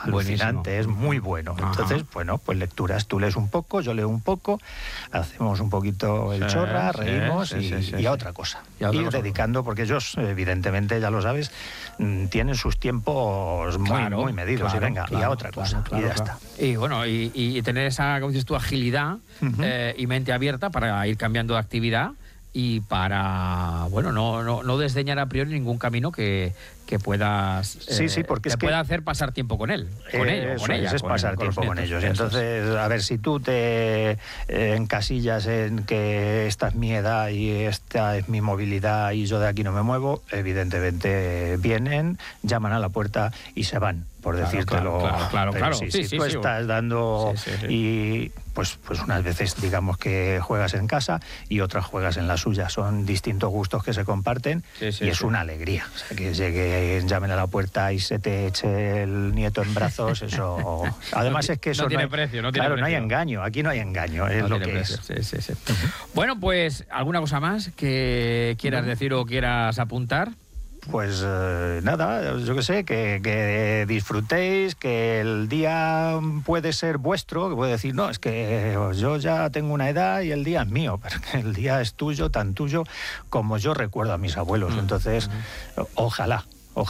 alucinante, es muy bueno. Entonces, bueno, pues lecturas, tú lees un poco, yo leo un poco, hacemos un poquito el chorra, reímos y a otra cosa. Ir dedicando, porque ellos, evidentemente, ya lo sabes, tienen sus tiempos muy medidos, y venga, y a otra cosa, y ya está. Y bueno, y tener esa, como dices tú, agilidad y mente abierta para ir cambiando de actividad y para, bueno, no desdeñar a priori ningún camino que puedas porque te pueda hacer pasar tiempo con él, con ella, es pasar tiempo con ellos. Entonces, a ver, si tú te encasillas en que esta es mi edad y esta es mi movilidad y yo de aquí no me muevo, evidentemente vienen, llaman a la puerta y se van, por decírtelo. Claro. Si tú estás dando y pues unas veces digamos que juegas en casa y otras juegas en la suya, son distintos gustos que se comparten y es una alegría. O sea, que llegue, llamen a la puerta y se te eche el nieto en brazos, eso. Además es que eso no tiene precio, no tiene precio. No hay engaño, aquí no hay engaño, es lo que es. Sí. Bueno, pues ¿alguna cosa más que quieras decir o quieras apuntar? Pues nada, yo qué sé, que disfrutéis, que el día puede ser vuestro, que puede decir, no, es que yo ya tengo una edad y el día es mío, pero que el día es tuyo, tan tuyo como yo recuerdo a mis abuelos. Entonces, ojalá.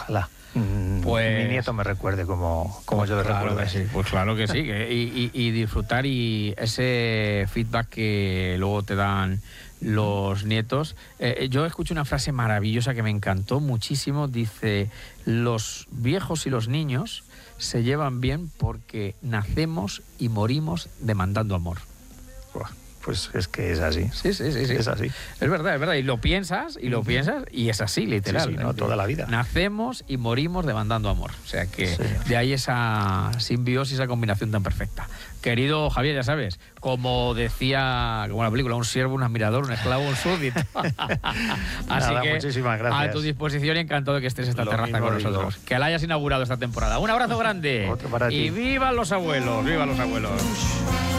Pues, mi nieto me recuerde como yo le recuerdo. Pues claro que sí, y disfrutar y ese feedback que luego te dan los nietos. Yo escucho una frase maravillosa que me encantó muchísimo. Dice, los viejos y los niños se llevan bien porque nacemos y morimos demandando amor. Pues es que es así. Sí. Es así. Es verdad. Y lo piensas, y es así, literal. Sí, ¿no? Toda la vida. Nacemos y morimos demandando amor. O sea que de ahí esa simbiosis, esa combinación tan perfecta. Querido Javier, ya sabes, como decía, como la película, un siervo, un admirador, un esclavo, un súbdito. Así que muchísimas gracias. A tu disposición y encantado de que estés en esta terraza con nosotros. Digo. Que la hayas inaugurado esta temporada. Un abrazo grande. Otro para ti. Y vivan los abuelos, vivan los abuelos.